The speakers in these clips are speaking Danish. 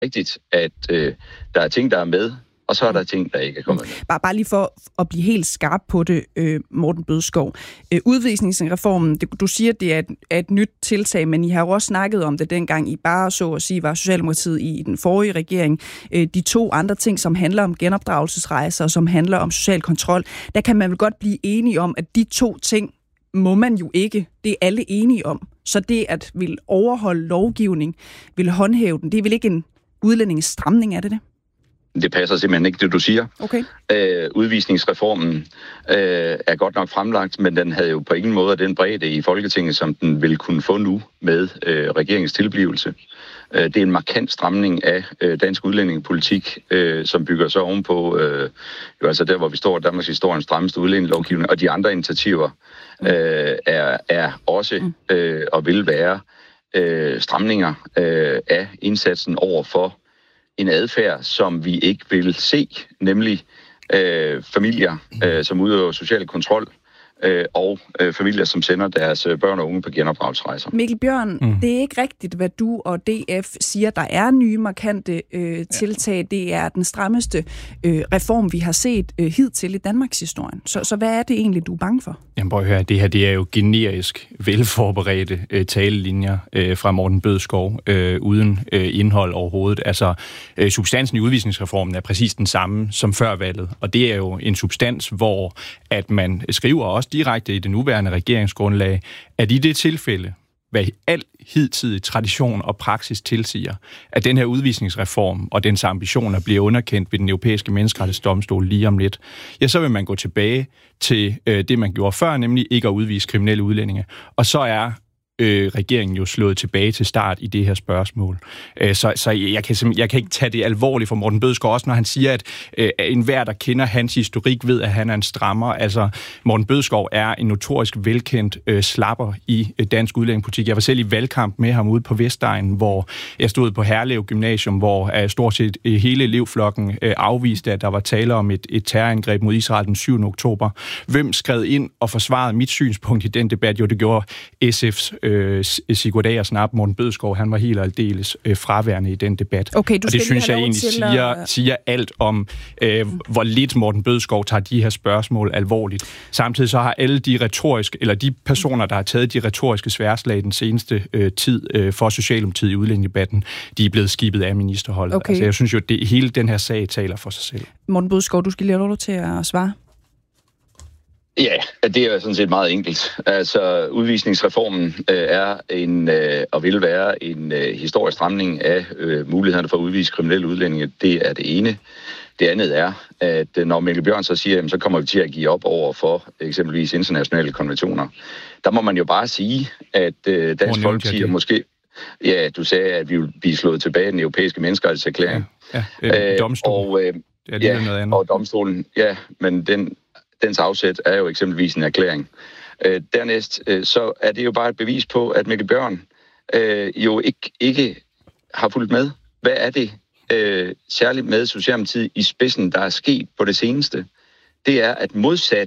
rigtigt, at der er ting, der er med, og så er der ting, der ikke er kommet med. Bare lige for at blive helt skarp på det, Morten Bødskov. Udvisningsreformen, du siger, det er et nyt tiltag, men I har jo også snakket om det dengang, I bare så at sige var Socialdemokratiet i den forrige regering. De to andre ting, som handler om genopdragelsesrejser, og som handler om social kontrol, der kan man vel godt blive enige om, at de to ting må man jo ikke. Det er alle enige om. Så det at vil overholde lovgivning, vil håndhæve den, det er vel ikke en udlændingestramning, er det det? Det passer simpelthen ikke, det du siger. Okay. Udvisningsreformen er godt nok fremlagt, men den havde jo på ingen måde den bredde i Folketinget, som den vil kunne få nu med regeringens tilblivelse. Det er en markant stramning af dansk udlændingepolitik, som bygger så ovenpå, jo altså der, hvor vi står, Danmarks historiens strammeste udlændingelovgivning, og de andre initiativer er også og vil være stramninger af indsatsen over for en adfærd, som vi ikke vil se, nemlig familier, som udøver social kontrol, og familier, som sender deres børn og unge på genopdragelsesrejser. Mikkel Bjørn, det er ikke rigtigt, hvad du og DF siger. Der er nye markante tiltag. Det er den strammeste reform, vi har set hidtil i Danmarks historien. Så hvad er det egentlig, du er bange for? Jamen prøv at høre, det her det er jo generisk velforberedte talelinjer fra Morten Bødskov, uden indhold overhovedet. Altså, substansen i udvisningsreformen er præcis den samme som før valget, og det er jo en substans, hvor at man skriver også direkte i det nuværende regeringsgrundlag, at i det tilfælde, hvad al hidtidig tradition og praksis tilsiger, at den her udvisningsreform og dens ambitioner bliver underkendt ved den europæiske menneskerettighedsdomstol lige om lidt, ja, så vil man gå tilbage til det, man gjorde før, nemlig ikke at udvise kriminelle udlændinge. Og så er regeringen jo slået tilbage til start i det her spørgsmål. Så jeg kan ikke tage det alvorligt for Morten Bødskov, også når han siger, at enhver, der kender hans historik, ved, at han er en strammer. Altså, Morten Bødskov er en notorisk velkendt slapper i dansk udlændingepolitik. Jeg var selv i valgkamp med ham ude på Vestegnen, hvor jeg stod på Herlev Gymnasium, hvor stort set hele elevflokken afviste, at der var tale om et terrorangreb mod Israel den 7. oktober. Hvem skrev ind og forsvarede mit synspunkt i den debat? Jo, det gjorde SF's Sigurd Agersnap. Morten Bødskov, han var helt og aldeles fraværende i den debat. Okay, og det synes jeg egentlig siger alt om, hvor lidt Morten Bødskov tager de her spørgsmål alvorligt. Samtidig så har alle de personer, der har taget de retoriske sværslag den seneste tid for Socialdemokratiet i udlændingedebatten, de er blevet skibet af ministerholdet. Okay. Altså, jeg synes jo, at hele den her sag taler for sig selv. Morten Bødskov, du skal lige have lov til at svare. Ja, det er sådan set meget enkelt. Altså, udvisningsreformen er og vil være en historisk stramning af mulighederne for at udvise kriminelle udlændinge. Det er det ene. Det andet er, at når Mikkel Bjørn så siger, så kommer vi til at give op over for eksempelvis internationale konventioner. Der må man jo bare sige, at Dansk Folkeparti måske... Ja, du sagde, at vi vil blive slået tilbage i den europæiske menneskerettighedserklæring. Domstolen. Og domstolen, ja, men dens afsæt er jo eksempelvis en erklæring. Dernæst, så er det jo bare et bevis på, at Mikkel Bjørn jo ikke har fulgt med. Hvad er det særligt med Socialdemokratiet i spidsen, der er sket på det seneste? Det er, at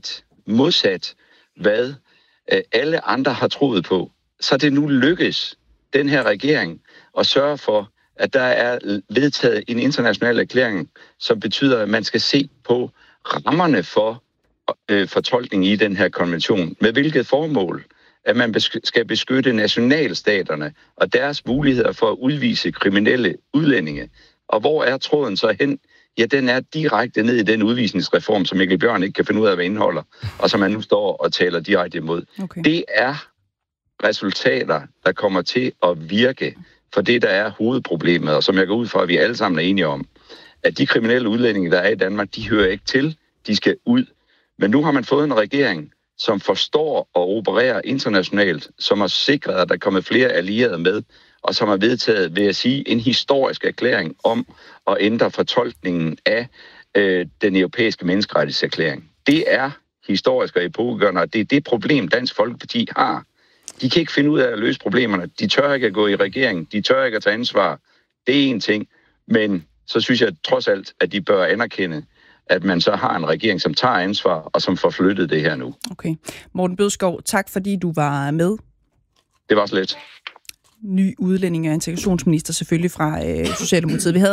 modsat hvad alle andre har troet på, så er det nu lykkes den her regering at sørge for, at der er vedtaget en international erklæring, som betyder, at man skal se på rammerne for fortolkning i den her konvention. Med hvilket formål? At man skal beskytte nationalstaterne og deres muligheder for at udvise kriminelle udlændinge. Og hvor er tråden så hen? Ja, den er direkte ned i den udvisningsreform, som Mikkel Bjørn ikke kan finde ud af, hvad indeholder, og som man nu står og taler direkte imod. Okay. Det er resultater, der kommer til at virke for det, der er hovedproblemet, og som jeg går ud fra, at vi alle sammen er enige om, at de kriminelle udlændinge, der er i Danmark, de hører ikke til, de skal ud. Men nu har man fået en regering, som forstår at operere internationalt, som har sikret, at der er kommet flere allierede med, og som har vedtaget, vil jeg sige, en historisk erklæring om at ændre fortolkningen af den europæiske menneskerettighedserklæring. Det er historisk og epokegørende, og det er det problem, Dansk Folkeparti har. De kan ikke finde ud af at løse problemerne. De tør ikke at gå i regering. De tør ikke at tage ansvar. Det er en ting. Men så synes jeg trods alt, at de bør anerkende, at man så har en regering, som tager ansvar og som får flyttet det her nu. Okay. Morten Bødskov, tak fordi du var med. Det var så lidt. ny udlændinge- og integrationsminister, selvfølgelig fra Socialdemokratiet. Vi havde